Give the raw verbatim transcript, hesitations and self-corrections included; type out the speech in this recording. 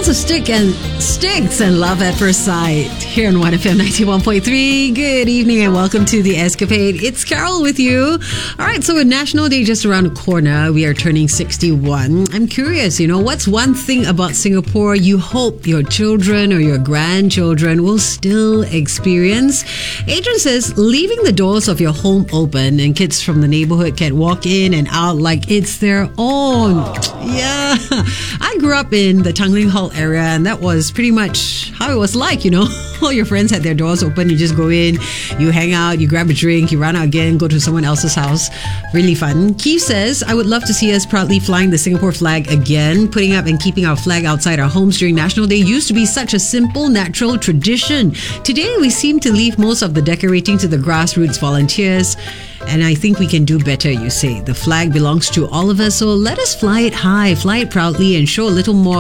Sounds of Stick and Sticks and Love at First Sight here on one F M ninety-one point three. Good evening and welcome to The Escapade. It's Carol with you. All right, so with National Day just around the corner, we are turning sixty-one. I'm curious, you know, what's one thing about Singapore you hope your children or your grandchildren will still experience? Adrian says, leaving the doors of your home open and kids from the neighborhood can walk in and out like it's their own. Yeah. I grew up in the Tanglin Hall area, and that was pretty much how it was like, you know. All your friends had their doors open. You just go in, you hang out, you grab a drink, you run out again, go to someone else's house. Really fun. Keith says, I would love to see us proudly flying the Singapore flag again. Putting up and keeping our flag outside our homes during National Day used to be such a simple, natural tradition. Today, we seem to leave most of the decorating to the grassroots volunteers. And I think we can do better, you say. The flag belongs to all of us, so let us fly it high, fly it proudly, and show a little more